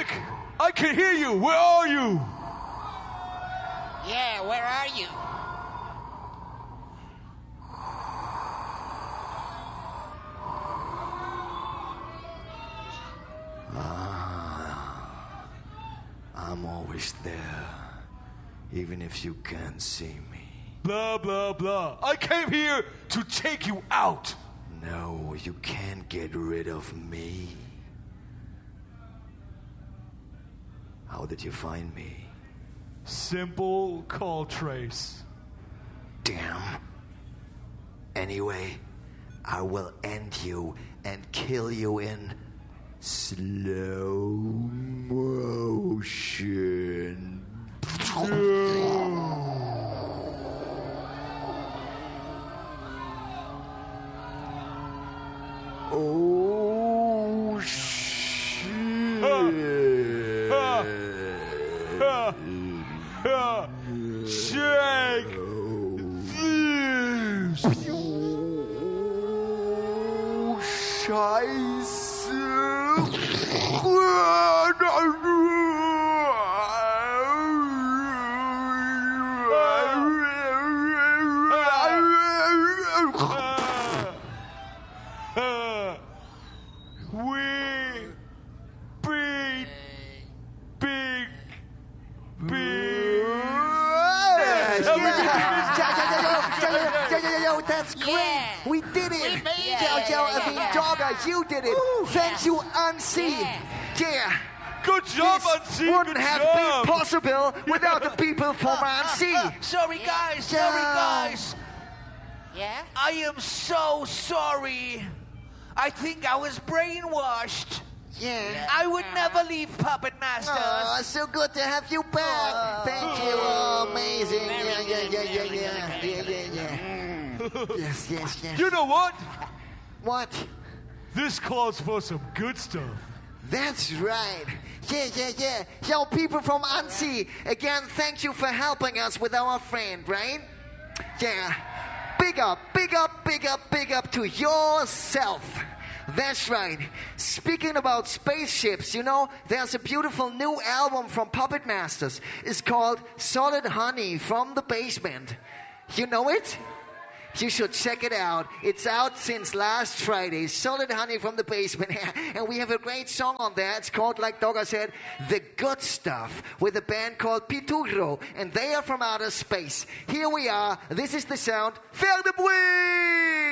Rick! I can hear you! Where are you? Yeah, where are you? I'm always there, even if you can't see me. Blah, blah, blah. I came here to take you out. No, you can't get rid of me. How did you find me? Simple call trace. Damn. Anyway, I will end you and kill you in slow motion. Oh, shit. Check this. Oh, Scheiße. That's great. Yeah. We did it. We made it. Dogger, you did it. Ooh, Thank you, Unseen. Yeah. Good job, This Unseen. wouldn't Good have job. been possible without the people from Unseen. Sorry, guys. Sorry, guys. Yeah? I am so sorry. I think I was brainwashed. Yeah. I would never leave Puppet Masters. Oh, so good to have you back. Thank you. Oh, amazing. Yeah. Yes. You know what? What? This calls for some good stuff. That's right. Yeah. Yo, people from Unseen, again, thank you for helping us with our friend, right? Yeah. Big up to yourself. That's right. Speaking about spaceships, you know, there's a beautiful new album from Puppet Masters. It's called Solid Honey from the Basement. You know it? You should check it out. It's out since last Friday. Solid Honey from the Basement. And we have a great song on there. It's called, like Dogger said, The Good Stuff, with a band called Pitugro. And they are from outer space. Here we are. This is the sound. Faire de bruit!